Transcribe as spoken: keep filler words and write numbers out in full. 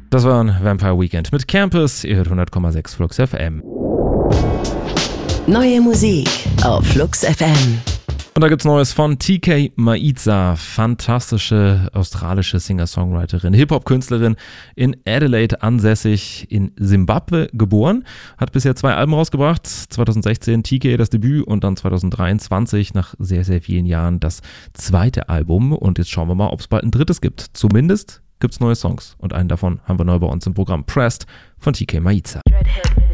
Das war ein Vampire Weekend mit Campus. Ihr hört hundert Komma sechs Flux F M. Neue Musik auf Flux F M. Und da gibt's Neues von T K Maitza, fantastische australische Singer-Songwriterin, Hip-Hop-Künstlerin, in Adelaide ansässig, in Simbabwe geboren, hat bisher zwei Alben rausgebracht, zwanzig sechzehn T K das Debüt und dann zwanzig dreiundzwanzig nach sehr, sehr vielen Jahren das zweite Album und jetzt schauen wir mal, ob es bald ein drittes gibt. Zumindest gibt's neue Songs und einen davon haben wir neu bei uns im Programm, Pressed von T K Maitza. Dreadhead.